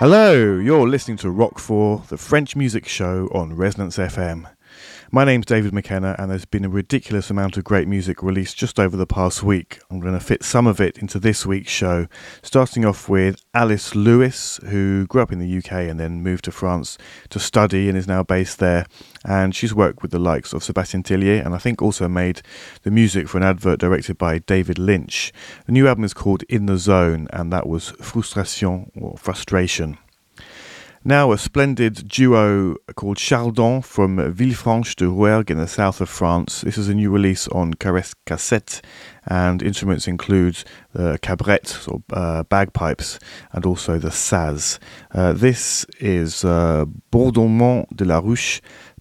Hello, you're listening to Rock 4, the French music show on Resonance FM. My name's David McKenna, and there's been a ridiculous amount of great music released just over the past week. I'm going to fit some of it into this week's show, starting off with Alice Lewis, who grew up in the UK and then moved to France to study and is now based there. And she's worked with the likes of Sébastien Tellier, and I think also made the music for an advert directed by David Lynch. The new album is called In the Zone, and that was Frustration or Frustration. Now a splendid duo called Chardon from Villefranche de Rouergue in the south of France. This is a new release on Caresse Cassette, and instruments include the cabrette, or bagpipes, and also the saz. This is Bourdonnement de la Ruche,